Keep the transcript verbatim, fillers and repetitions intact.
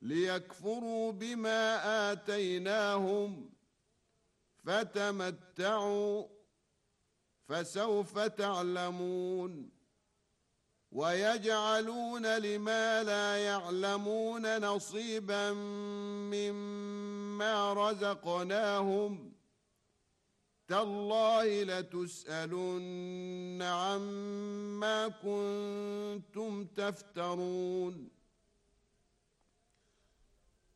ليكفروا بما آتيناهم فتمتعوا فسوف تعلمون ويجعلون لما لا يعلمون نصيبا مما رزقناهم تالله لتسألن عما كنتم تفترون